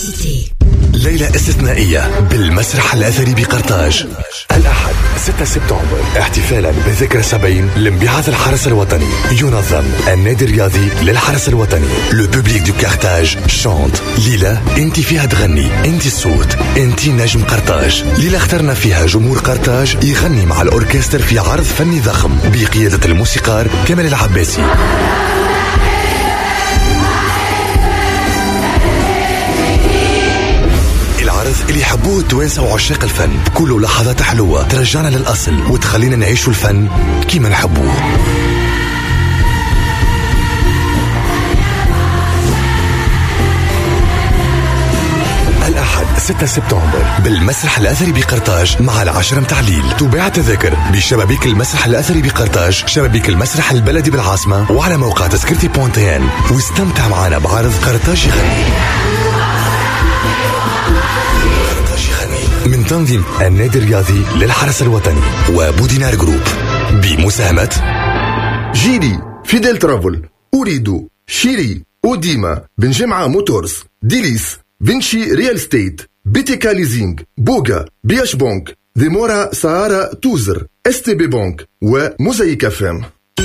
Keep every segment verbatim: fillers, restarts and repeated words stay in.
ليلة استثنائية بالمسرح الأثري بقرطاج الأحد ستة سبتمبر، احتفالا بذكرى سبعين لانبعاث الحرس الوطني. ينظم النادي الرياضي للحرس الوطني. لو بوبليك دو كارتاج شانت. ليلة انت فيها تغني، انت الصوت، انت نجم قرطاج. ليلة اخترنا فيها جمهور قرطاج يغني مع الأوركستر في عرض فني ضخم بقيادة الموسيقار كمال العباسي. اللي يحبوه التوانسة وعشاق الفن، كله لحظات حلوة ترجعنا للأصل وتخلينا نعيشوا الفن كيما نحبوه. الأحد ستة سبتمبر بالمسرح الأثري بقرطاج مع العشرة متعليل. تباع تذاكر بشبابيك المسرح الأثري بقرطاج، شبابيك المسرح البلدي بالعاصمة، وعلى موقع تذكرتي بونتين. واستمتع معنا بعرض قرطاج يغني من تنظيم النادي الرياضي للحرس الوطني وبودينار جروب بمساهمة جيلي، فيديل ترافل، أوريدو، شيري، أوديما، بن جمعة موتورز، ديليس، فينشي ريال ستيت، بيتيكا ليزينج، بوغا، بياش بونك، ديمورا سهارة توزر، اس تي بي بونك وموزايك اف ام.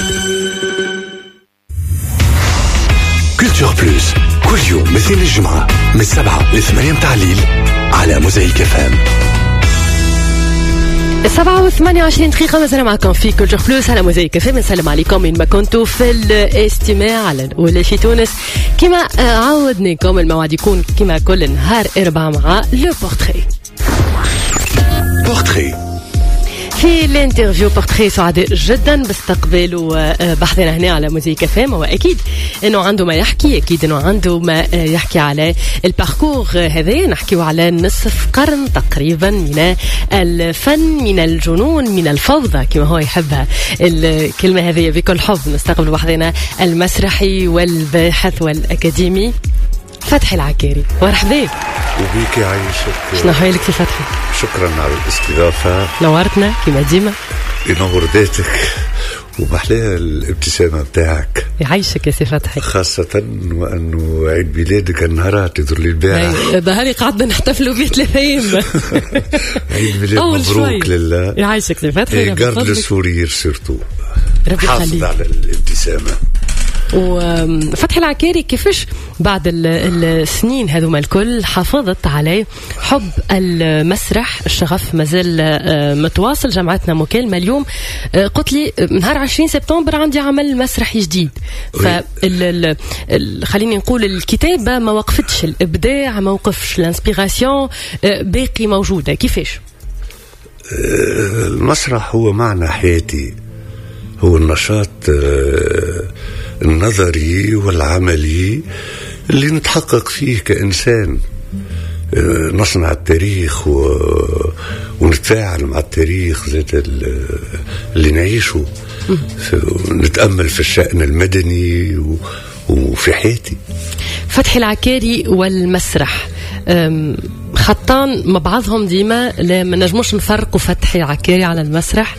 كولتور بلوس كل يوم مثل الجمعة من سبعة لثمانية متاع الليل على موزايك اف ام. السبعة وثمانية وعشرين دقيقة مازال معكم في كولتور بلوس على موزايك اف ام. نسلم عليكم من ما كنتوا في الاستماع على الأولى في تونس. كما عودناكم الموعد يكون كما كل نهار أربعة مع لو بورتري. بورتري في الانترفيو بورتري سعداء جدا باستقباله بحثنا هنا على موزايك اف ام. واكيد انه عنده ما يحكي، اكيد انه عنده ما يحكي على الباركور هذا. نحكيو على نصف قرن تقريبا من الفن، من الجنون، من الفوضى كما هو يحبها الكلمه هذه بكل حب. نستقبل بحثنا المسرحي والباحث والاكاديمي فتحي العكاري. مرحبا وبيك عايشك. شنو حالك سي فتحي؟ شكرا على الاستضافة، نورتنا كما ديما. ينور ذاتك وبحلاها الابتسامة بتاعك. يعيشك يا سي فتحي، خاصة وأنه عيد ميلادك النهار تدر لي البارح. ظهري قعدنا نحتفلوا بيه ثلاثة أيام. عيد ميلاد مبروك لله. يعيشك سي فتحي. قرد السورير سيرتو، ربي حافظ على الابتسامة. وفتحي العكاري كيفاش بعد السنين هذوما الكل حافظت عليه حب المسرح؟ الشغف مازال متواصل. جمعتنا مكالمة اليوم قلت لي نهار عشرين سبتمبر عندي عمل مسرحي جديد. خليني نقول الكتابة ما وقفتش، الإبداع ما وقفش، الانسبيراسيون باقي موجودة. كيفاش؟ المسرح هو معنى حياتي، هو النشاط النظري والعملي اللي نتحقق فيه كإنسان. نصنع التاريخ و... ونتفاعل مع التاريخ ذات اللي نعيشه، نتأمل في الشأن المدني و... وفي حياتي. فتحي العكاري والمسرح خطان مع بعضهم ديما، لا ما نجموش نفرقوا فتحي العكاري على المسرح.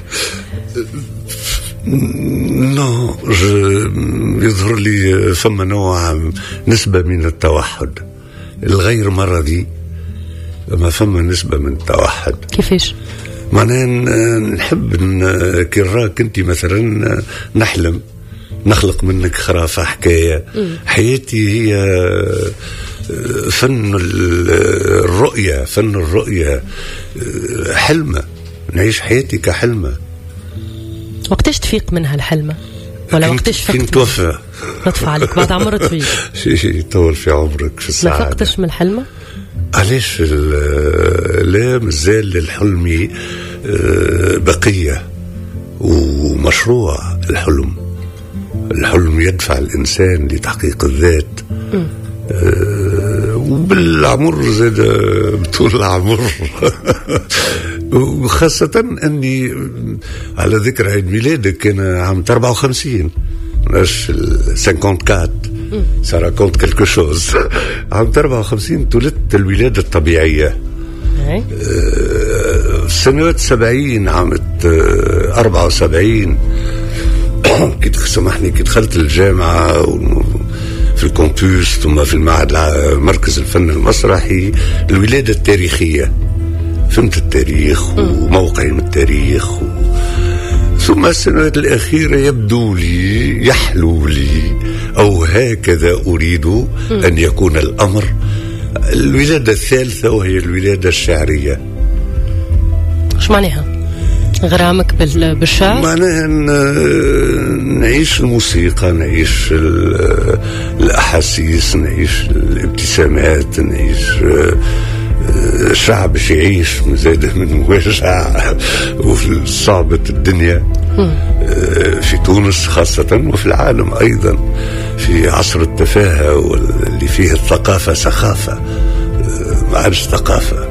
نو يظهر لي ثم نوع نسبة من التوحد الغير مرضي، ما ثم نسبة من التوحد. كيفاش؟ معناه نحب كي نراك انت مثلا نحلم نخلق منك خرافة حكاية. حياتي هي فن الرؤية، فن الرؤية، حلمة، نعيش حياتي كحلمة. وقتاش تفيق منها الحلمة؟ ولا وقتاش فقت؟ كنت توفى نطفى عليك بعد عمر طويل. شي شي يطول في عمرك في السعادة. ما فقتش من الحلمة؟ علاش لا مازال للحلم بقية ومشروع. الحلم الحلم يدفع الإنسان لتحقيق الذات. أه وبالعمر زاد بطول العمر. وخاصة أني على ذكر عيد ميلادك كان عام أربعة وخمسين، مش خمسة وخمسين، سارا كونت كالكو شوز. عام أربعة وخمسين تولدت الولادة الطبيعية. أه سنوات سبعين، عام أربعة وسبعين كي سمحني كي دخلت الجامعة في الكومبوس ثم في المعهد مركز الفن المسرحي الولادة التاريخية. فهمت التاريخ وموقعي من التاريخ و... ثم السنوات الأخيرة يبدو لي يحلو لي أو هكذا أريد أن يكون الأمر الولادة الثالثة وهي الولادة الشعرية. إيش معناها؟ غرامك بالشعر؟ معناها نعيش الموسيقى، نعيش الأحاسيس، نعيش الابتسامات، نعيش الشعب يعيش زاده من وجع وفي صعبة الدنيا في تونس خاصة وفي العالم أيضا في عصر التفاهة واللي فيه الثقافة سخافة ما عادش ثقافة.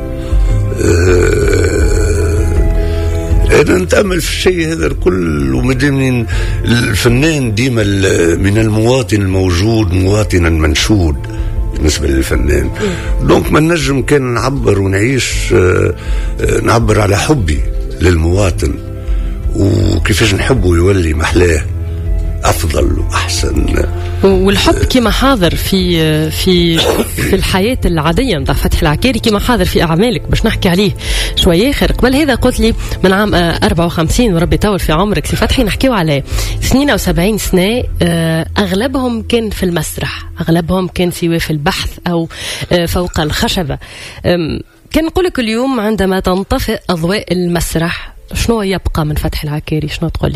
أنا نتأمل في الشيء هذا الكل ومدين الفنان ديما من المواطن الموجود مواطنا منشود بالنسبة للفنان. دونك ما نجم كان نعبر ونعيش نعبر على حبي للمواطن وكيفاش نحبه يولي محلاه أفضل وأحسن. والحب كما حاضر في في في الحياة العادية متاع فتحي العكاري كما حاضر في أعمالك باش نحكي عليه شوية آخر. قبل هذا قلت لي من عام أربعة وخمسين وربي يطول في عمرك سي فتحي نحكيو على اثنين وسبعين سنة أغلبهم كان في المسرح، أغلبهم كان سواء في البحث أو فوق الخشبة. كان نقولك اليوم عندما تنطفئ أضواء المسرح شنو يبقى من فتحي العكاري؟ شنو تقولي؟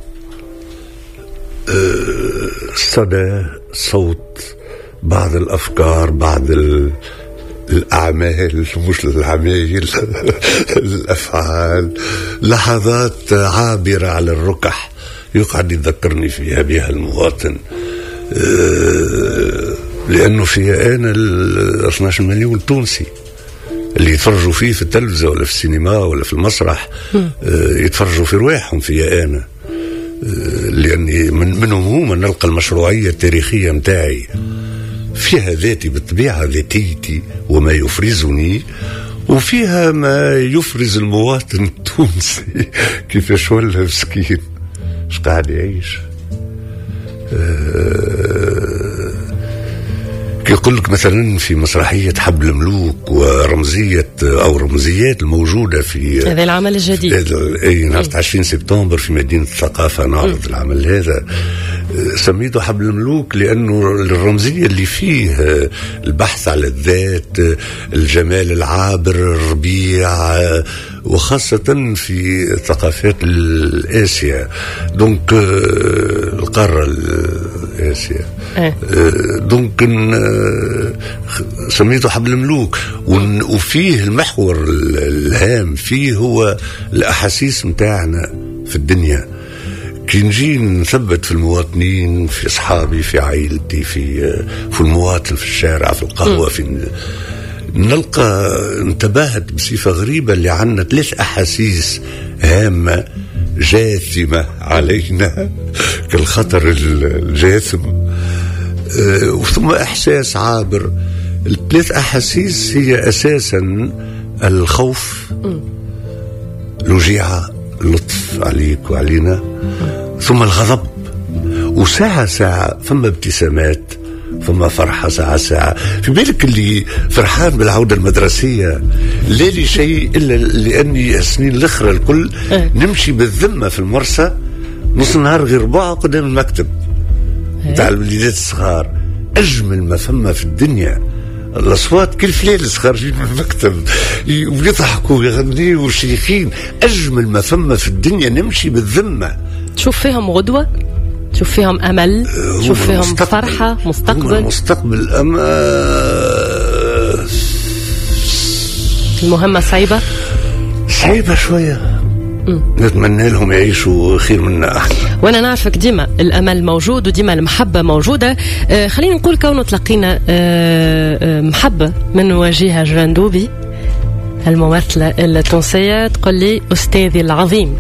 صدى صوت بعض الأفكار بعض الأعمال مش العمايل الأفعال لحظات عابرة على الركح يقعد يذكرني فيها بها المواطن. لأنه في أنا ال اثني عشر مليون تونسي اللي يتفرجوا فيه في التلفزة ولا في السينما ولا في المسرح يتفرجوا في رواحهم في أنا، لأني من منهم هما نلقى المشروعية التاريخية متاعي فيها ذاتي بالطبيعة ذاتيتي وما يفرزني وفيها ما يفرز المواطن التونسي كيفاش ولا مسكين اش قاعد يعيش. أه كي يقول لك مثلا في مسرحية حبل الملوك ورمزية أو رمزيات الموجودة في هذا العمل الجديد أي نهار عشرين سبتمبر في مدينة الثقافة نعرض م. العمل هذا سميته حبل الملوك لأنه الرمزية اللي فيه البحث على الذات الجمال العابر الربيع وخاصة في الثقافات الآسيا دونك القارة الآسيا دونك سميته حبل الملوك وفيه المحور الهام فيه هو الأحاسيس متاعنا في الدنيا. كي نجي نثبت في المواطنين في أصحابي في عائلتي في في المواطن في الشارع في القهوة في نلقى انتبهت بصفة غريبة اللي عنا ثلاث أحاسيس هامة جاثمة علينا كالخطر الجاثم أه ثم إحساس عابر. الثلاث أحاسيس هي أساسا الخوف الوجيعة اللطف عليك وعلينا ثم الغضب وساعة ساعة ثم ابتسامات ثم فرحة ساعة ساعة. في بالك اللي فرحان بالعودة المدرسية لا لي شيء إلا لأني السنين الأخرى الكل نمشي بالذمة في المرسى نص النهار غير ربع قدام المكتب تاع الوليدات الصغار. أجمل ما ثم في الدنيا الأصوات كل فليلس خارجين من المكتب ويضحكوا ويغنيوا وشيخين. أجمل ما ثم في الدنيا نمشي بالذمة. تشوف فيهم غدوة، تشوف فيهم أمل، تشوف فيهم مستقبل. فرحة مستقبل مستقبل أما المهمة صعيبة صعيبة شوية. نتمنى لهم يعيشوا خير منا احنا. وانا نعرفك ديما الامل موجود وديما المحبه موجوده. آه خلينا نقول كونه تلقينا آه آه محبه من وجيهه جراندوبي الممثله التونسيه تقول لي استاذي العظيم.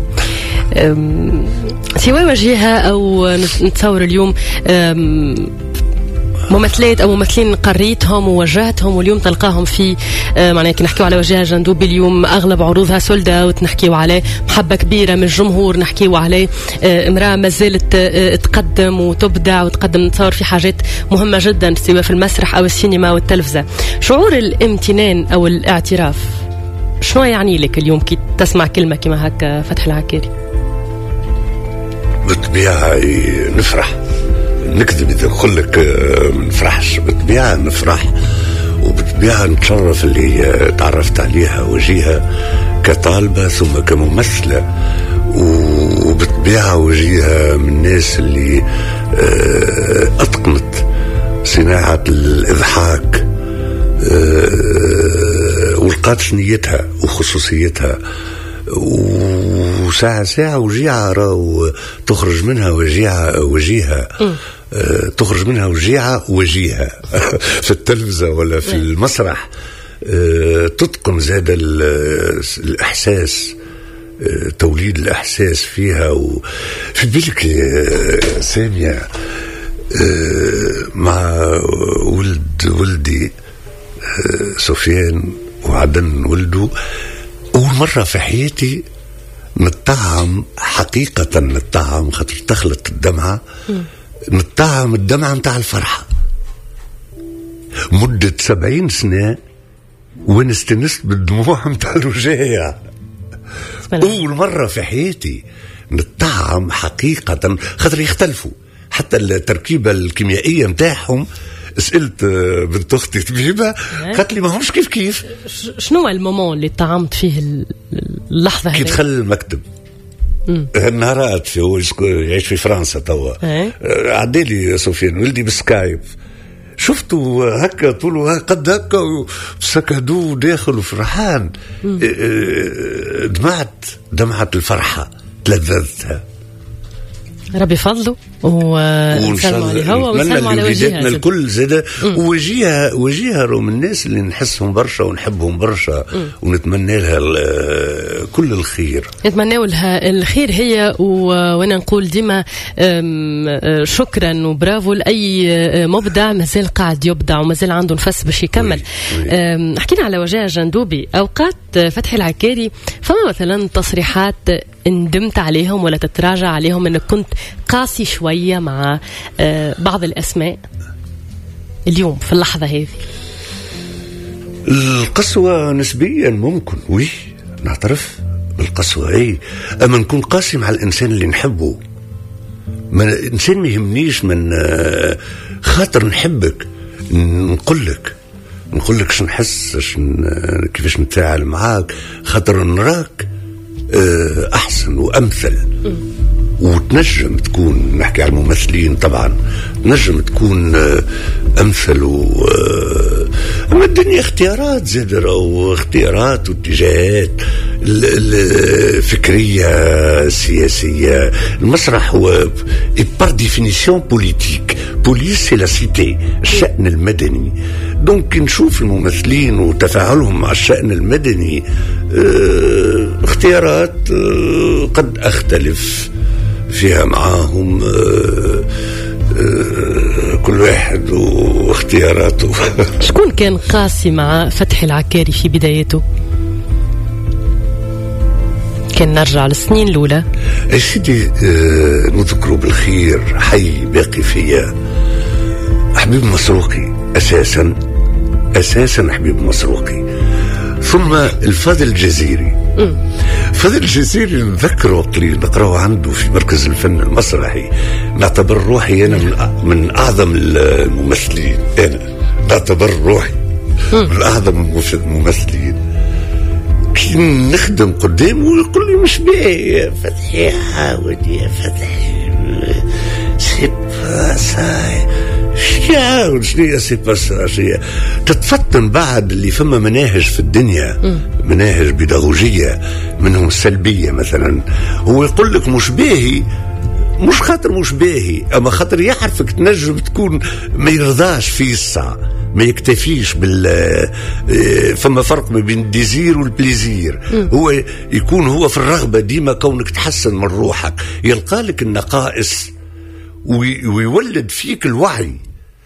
سواء وجيهه او نتصور اليوم ممثلات او ممثلين قريتهم ووجهتهم واليوم تلقاهم في آه معناها كي نحكيو على وجهها جندوبي اليوم اغلب عروضها سولد اوت، نحكيو عليه محبه كبيره من الجمهور، نحكيو عليه آه امراه ما زالت آه تقدم وتبدع وتقدم تصور في حاجات مهمه جدا سواء في المسرح او السينما والتلفزه. شعور الامتنان او الاعتراف شنو يعني لك اليوم كي تسمع كلمه كما هكا فتحي العكاري؟ بالطبيعه نفرح، نكذب إذا نقول لك ما نفرحش، بالطبيعة نفرح وبالطبيعة نتشرف اللي تعرفت عليها وجيها كطالبة ثم كممثلة، وبالطبيعة وجيها من الناس اللي أتقنت صناعة الإضحاك ولقات نيتها وخصوصيتها، وساعة ساعة وجيعة راهو تخرج منها وجيعة وجيها أه تخرج منها وجيعة وجيها في التلفزة ولا في المسرح. أه تتقن زاد الإحساس، أه توليد الإحساس فيها. وفي بالك سامية أه مع ولد ولدي أه سفيان وعدن ولده، أول مرة في حياتي نتطعم حقيقة، نتطعم خاطر تخلط الدمعة، نتطعم الدمعة متاع الفرحة مدة سبعين سنة وين استنست بالدموع متاع الوجاية. أول مرة في حياتي نتطعم حقيقة، خاطر يختلفوا حتى التركيبة الكيميائية متاعهم. سألت بنت أختي طبيبة قالت لي ما همش كيف كيف. شنو المومون اللي طعمت فيه اللحظة كي دخل المكتب النهارات في هو يعيش في فرنسا توا، عدالي سفيان ولدي بالسكايب، شفته هكا طوله قد هكا وسكدوه داخل وفرحان، دمعت دمعة الفرحة تلذذتها. ربي فضله ونسلم عليه هو ونسلم على وجهها الكل زاد وجهها وجهها من الناس اللي نحسهم برشا ونحبهم برشا ونتمنى لها كل الخير، نتمنى لها الخير هي. وانا نقول ديما شكرا وبرافو لاي مبدع مازال قاعد يبدع ومازال عنده نفس باش يكمل. حكينا على وجهها جندوبي، اوقات فتحي العكاري فما مثلا تصريحات ندمت عليهم ولا تتراجع عليهم انك كنت قاسي شوية مع بعض الأسماء اليوم في اللحظة هذه؟ القسوة نسبيا ممكن، وي نعترف بالقسوة اي، اما نكون قاسي مع الانسان اللي نحبه. ما الانسان ما يهمنيش من خاطر نحبك نقول لك نقول لك شو نحس شن كيفاش نتفاعل معاك، خاطر نراك احسن وامثل. وتنجم تكون، نحكي على الممثلين طبعا، تنجم تكون أمثل و... أما الدنيا اختيارات زادر أو اختيارات واتجاهات الفكرية سياسية. المسرح هو par définition politique، بوليس سي لا سيتي، الشأن المدني. دونك نشوف الممثلين وتفاعلهم مع الشأن المدني اه اختيارات اه قد أختلف فيها معاهم، آه آه كل واحد واختياراته. شكون كان قاسي مع فتحي العكاري في بدايته؟ كان نرجع للسنين الأولى يا سيدي، آه نذكره بالخير، حي باقي فيا حبيب مسروقي، أساسا أساسا حبيب مسروقي، ثم الفاضل الجزيري. فضل الجزيري نذكر وقت اللي نقرأه عنده في مركز الفن المسرحي، نعتبر روحي أنا من, من أعظم الممثلين، أنا نعتبر روحي من أعظم الممثلين. كي نخدم قدامه ويقول لي مش باهي يا فتحي، عاود يا فتحي سي با ساي، شيعاود شنيا سي با ساي. تتفتن بعد اللي فما مناهج في الدنيا، مناهج بيداغوجية منهم السلبية مثلا، هو يقول لك مش باهي مش خاطر مش باهي، أما خاطر يعرفك تنجم تكون ما يرضاش في الساعة، ما يكتفيش بال فما فرق ما بين الديزير والبليزير. هو يكون هو في الرغبة ديما كونك تحسن من روحك، يلقى لك النقائص ويولد فيك الوعي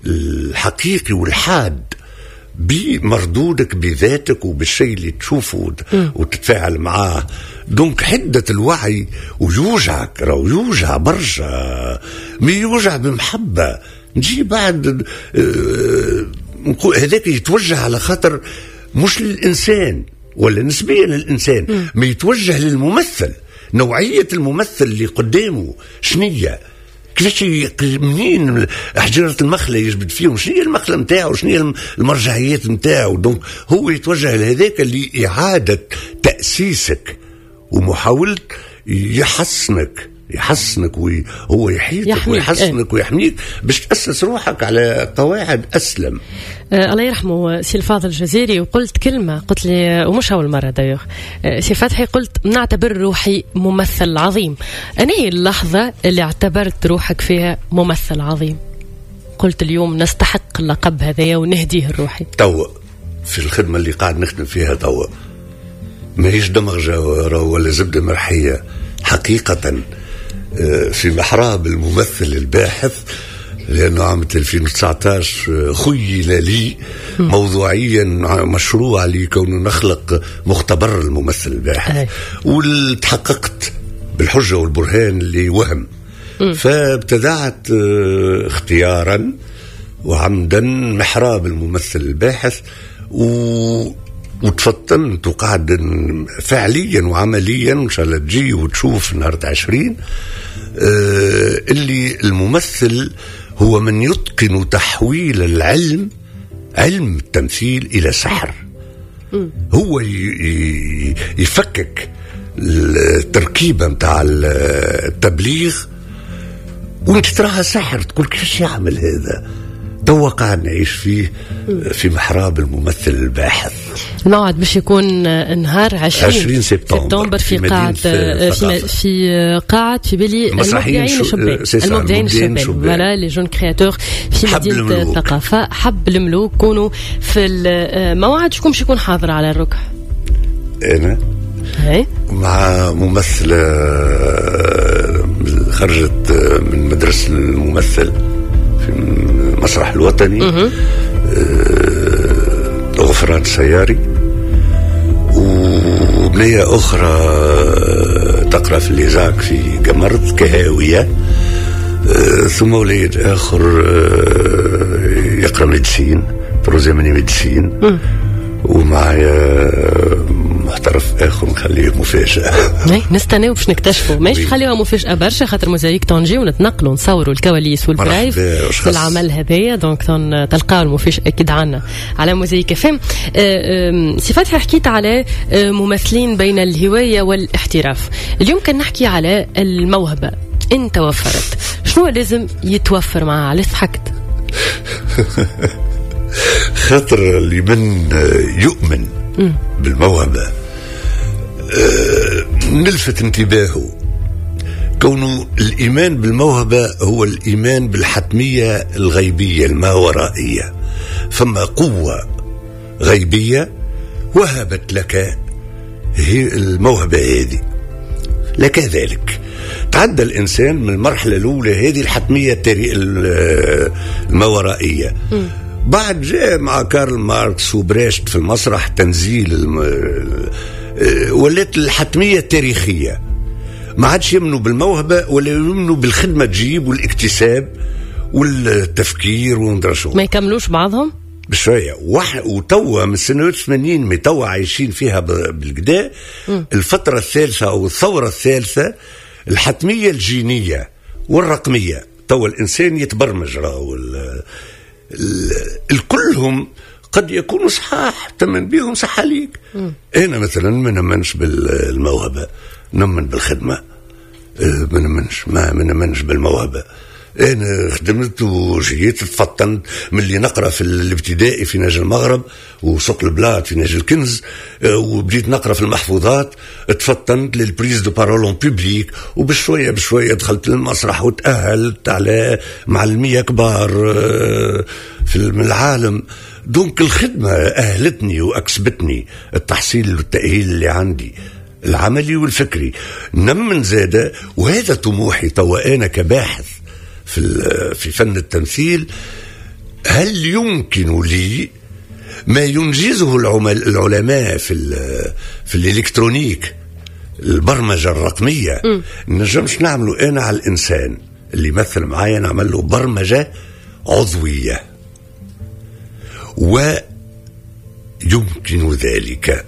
الحقيقي والحاد بمردودك بذاتك وبالشيء اللي تشوفه وتتفاعل معاه. دونك حدة الوعي ويوجعك راهو يوجع برشا، مي يوجع بمحبة. نجي بعد نقول هذاك يتوجه على خاطر مش للإنسان ولا نسبيا للإنسان، ما يتوجه للممثل، نوعية الممثل اللي قدامه شنية، كيفاش منين حجرة المخلة يجبد فيهم، شنية المخلة متاعه، شنية المرجعيات متاعه. دونك هو يتوجه لهذاك لإعادة تأسيسك ومحاولة يحسنك يحسنك وهو يحيطك ويحسنك ايه. ويحميك باش تأسس روحك على قواعد أسلم. آه الله يرحمه سي الفاضل الجزيري، وقلت كلمة قلت لي ومش أول مرة دايوغ آه سي فتحي، قلت نعتبر روحي ممثل عظيم. أنا هي اللحظة اللي اعتبرت روحك فيها ممثل عظيم، قلت اليوم نستحق اللقب هذايا ونهديه الروحي. توا في الخدمة اللي قاعد نخدم فيها توا ما هيش دمغجة ولا زبدة مرحية حقيقة، في محراب الممثل الباحث، لأنه عام ألفين وتسعة عشر خيل لي موضوعيا مشروع لكون نخلق مختبر الممثل الباحث، والتحققت بالحجة والبرهان اللي وهم. فابتدعت اختيارا وعمدا محراب الممثل الباحث و وتفطنت وقاعد فعليا وعمليا، وإن شاء الله تجي وتشوف نهار عشرين آه اللي الممثل هو من يتقن تحويل العلم، علم التمثيل، إلى سحر. هو يفكك التركيبة متاع التبليغ وانت تراها سحر، تقول كيفاش يعمل هذا. توا قاعد نعيش فيه في محراب الممثل الباحث. الموعد باش يكون نهار عشرين سبتمبر في قاعة في, في قاعة في بالي المبدعين الشباب، المبدعين الشباب فوالا لي جون كرياتور في مدينة الثقافة حب الملوك. كونوا في الموعد. شكون باش يكون حاضر على الركح؟ أنا هي مع ممثلة خرجت من مدرسة الممثل في المسرح الوطني، أه غفران سياري، وبنية أخرى تقرأ في الليزاك في قمرت كهاوية، أه ثم وليد آخر أه يقرأ ميدسين تروزيمني ميدسين، ومعايا محترف اخر نخليه مفاجاه. نستناو باش نكتشفوا، ماشي نخليوها مفاجاه برشا، خاطر موزايك طنجي ونتنقلوا نصوروا الكواليس والبرايف في العمل هذايا. دونك تلقاو المفاجاه اكيد عنا على موزايك فهم. سي فتحي حكيت على ممثلين بين الهوايه والاحتراف، اليوم كان نحكي على الموهبه. انت وفرت شنو لازم يتوفر معها؟ علاش ضحكت؟ خاطر اللي من يؤمن م. بالموهبة أه نلفت انتباهه. كونه الإيمان بالموهبة هو الإيمان بالحتمية الغيبية الماورائية. فما قوة غيبية وهبت لك هي الموهبة هذه، لك ذلك. تعدى الإنسان من المرحلة الأولى هذه الحتمية الماورائية. م. بعد جاء مع كارل ماركس وبريشت في المسرح تنزيل الم... ولات الحتمية التاريخية. ما عادش يمنوا بالموهبة ولا يمنوا بالخدمة تجيب والاكتساب والتفكير وندرشو. ما يكملوش بعضهم بشوية واحد. وتوا من السنوات الثمانين ما توا عايشين فيها بالقداء. الفترة الثالثة أو الثورة الثالثة الحتمية الجينية والرقمية. توا الإنسان يتبرمج راهو الكلهم قد يكونوا صحاح تمن بيهم صحاليك. أنا مثلا ما نمنش بالموهبة، نمن بالخدمة. ما نمنش ما نمنش بالموهبة. أنا خدمت وجيت تفطنت من اللي نقرأ في الابتدائي في ناجي المغرب وسوق البلاد في ناجي الكنز، وبديت نقرأ في المحفوظات، تفطنت للبريز دو بارولون بيبليك، وبشوية بشوية دخلت للمسرح وتأهلت على معلمية كبار في العالم. دونك الخدمة أهلتني وأكسبتني التحصيل والتأهيل اللي عندي العملي والفكري. نمن زادة، وهذا طموحي توا أنا كباحث في في فن التمثيل، هل يمكن لي ما ينجزه العمل العلماء في في الإلكترونيك البرمجة الرقمية نجمش نعمله أنا على الإنسان اللي يمثل معايا؟ نعمل له برمجة عضوية، ويمكن ذلك.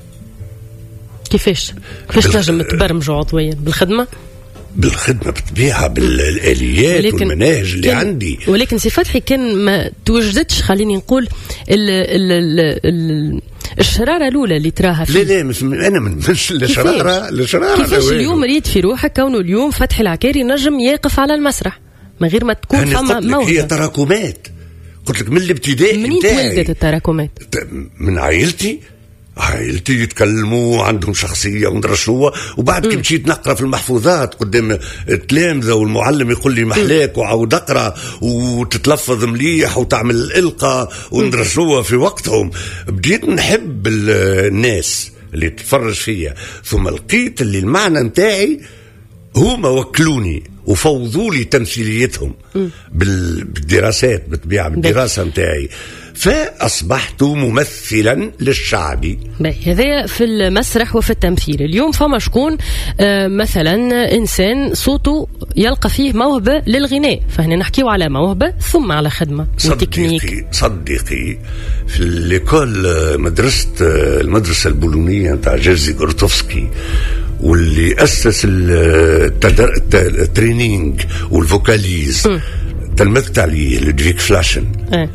كيفاش كيفاش تنجم تبرمج عضويا؟ بالخدمة بالخدمة بالطبيعة، بالآليات والمناهج اللي عندي. ولكن سي فتحي كان ما توجدتش، خليني نقول ال ال ال ال الشرارة الأولى اللي تراها لا لا مش أنا من مش الشرارة الشرارة كيفاش اليوم ريت في روحك كونه اليوم فتحي العكاري نجم يقف على المسرح من غير ما تكون فما موهبة؟ هي تراكمات، قلت لك من الابتدائي. منين تولدت التراكمات؟ من عائلتي عائلتي يتكلموا عندهم شخصية وندرسوها، وبعد كي مشيت نقرأ في المحفوظات قدام التلامذة والمعلم يقول لي محلاك وعاود اقرأ وتتلفظ مليح وتعمل الإلقاء وندرسوها في وقتهم، بديت نحب الناس اللي تتفرج فيها، ثم لقيت اللي المعنى متاعي هما وكلوني وفوضوا لي تمثيليتهم بالدراسات بالطبيعة بالدراسة متاعي، فأصبحت ممثلا للشعبي. هذا في المسرح وفي التمثيل. اليوم فما شكون آه مثلا إنسان صوته يلقى فيه موهبة للغناء، فهنا نحكيو على موهبة ثم على خدمة وتكنيك. صديقي صديقي في الليكول مدرسة المدرسة البولونية نتاع جيرزي غورتوفسكي، واللي أسس الترينينج والفوكاليز تلمذت عليه لودفيك فلاشن. أه.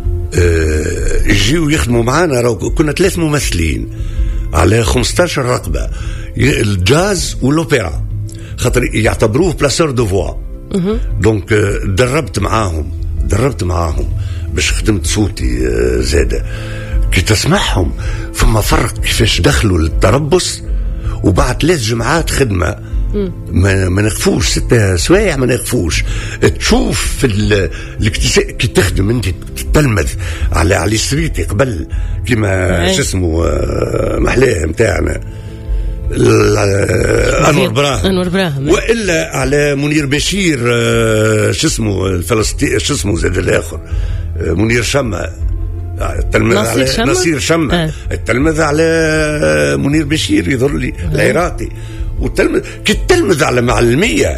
أه يجيو يخدموا معانا، كنا ثلاث ممثلين على خمستاشر رقبة، الجاز والأوبرا، خاطر يعتبروه بلاسور دو فوا. دونك دربت معاهم دربت معاهم باش خدمت صوتي زادة. كي تسمعهم ثم فرق كيفاش دخلوا للتربص، وبعد ثلاث جمعات خدمة ما, ما نقفوش ستة سوايع ما نقفوش. تشوف في الاكتساء كي تخدم انت تتلمذ على على سريتي قبل كما شو اسمه محلاه متاعنا انور براهم انور براهم والا على منير بشير شو اسمه الفلسطيني شو اسمه زاد الاخر منير شمة التلمذ على شمة؟ نصير شمة آه. التلمذ على منير بشير يظهر لي آه. العراقي. والتلمذ كي التلمذ على معلمية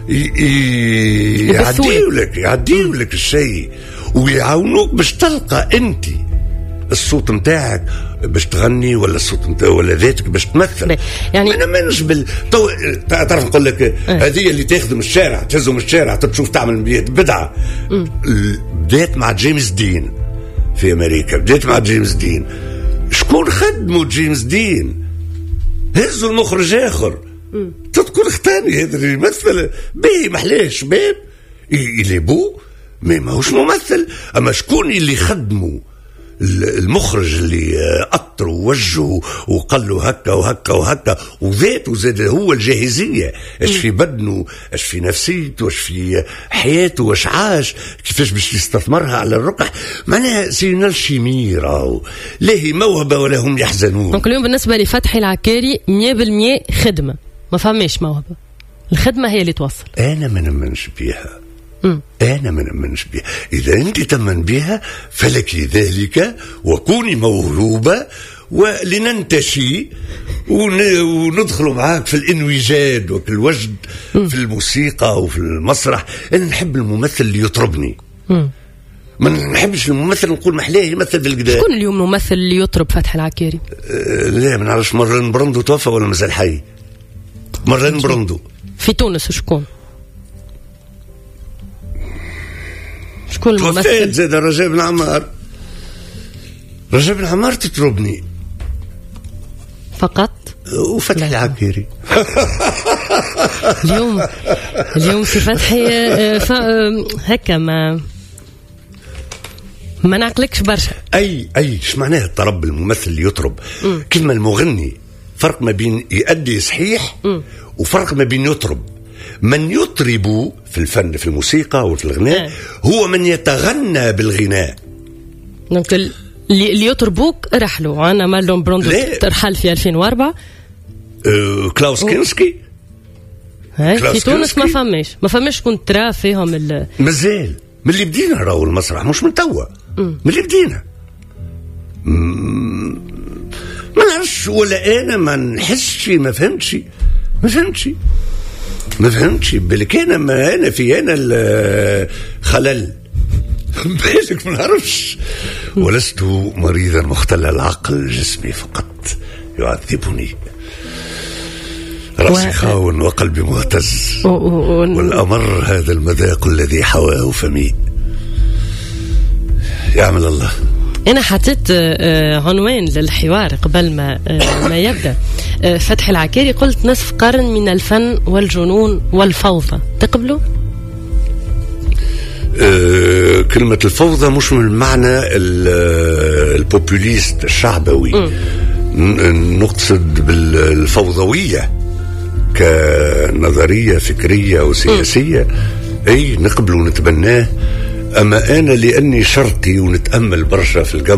يعديوا لك يعديوا لك الشيء ويعاونوك باش تلقى انت الصوت متاعك باش تغني، ولا الصوت متاعك ولا ذاتك باش تمثل. يعني انا ما نجبل تو... تعرف نقول لك آه. هذه اللي تخدم الشارع تهزهم الشارع تشوف تعمل بدعة. بدات مع جيمس دين في أمريكا، بديت مع جيمس دين. شكون خدموا جيمس دين؟ هزوا المخرج آخر تذكر اختاني هذا اللي يمثل به محلاش شباب يلبوه ما ماهوش ممثل. أما شكون اللي خدموا المخرج اللي أطر ووجهه وقال له هكا وهكا وهكا وذاته زاد هو الجاهزية، اش في بدنه اش في نفسيته اش في حياته واش عاش كيفاش باش يستثمرها على الرقح. معناها سينا الشمير راهو لا هي موهبة ولا هم يحزنون. دونك اليوم بالنسبة لفتحي العكاري مية بالمية خدمة، ما فهمش موهبة، الخدمة هي اللي توصل. أنا ما نمنش بيها م. أنا ما نمنش بها. إذا أنت تمن بها فلك ذلك وكوني موهوبة ولننتشي وندخل معاك في الانوجاد وفي الوجد م. في الموسيقى وفي المسرح. أنا نحب الممثل اللي يطربني م. ما نحبش الممثل نقول محلاه يمثل بالقدام. شكون اليوم الممثل اللي يطرب فتحي العكاري؟ أه لا ما نعرفش. مرن برندو توفى ولا مازال حي؟ مرن برندو في تونس. شكون شكون الممثل؟ زاد رجاء بن عمار. رجاء بن عمار تطربني فقط وفتحي العكاري. اليوم اليوم في فتحي ف... هكا ما ما نعقلكش برشا. اي اي ايش معناه الطرب؟ الممثل اللي يطرب كلمة المغني فرق ما بين يؤدي صحيح م. وفرق ما بين يطرب. من يطرب في الفن في الموسيقى وفي الغناء آه. هو من يتغنى بالغناء. دونك اللي يطربوك رحلوا. أنا مارلون بروندو ترحل في ألفين وأربعة. أه كلاوس كينسكي في تونس ما فماش ما فماش كنت ترى فيهم ال... مازال من اللي بدينا راهو المسرح مش من توا من اللي بدينا ما نعرفش، ولا انا ما نحسش، ما فهمتش ما فهمتش ما فهمتش بالك انا ما انا في انا الخلل بالك ما نعرفش. ولست مريضا مختل العقل، جسمي فقط يعذبني، رأسي خاون وقلبي مهتز، والأمر هذا المذاق الذي حواه فمي. يعمل الله. أنا حطيت عنوان للحوار قبل ما ما يبدأ. فتحي العكاري قلت نصف قرن من الفن والجنون والفوضى، تقبلوا؟ أه كلمة الفوضى مش من المعنى البوبوليست الشعبوي، نقصد بالفوضوية كنظرية فكرية وسياسية. أي نقبل ونتبناه. أما أنا لأني شرقي ونتأمل برشا في القمر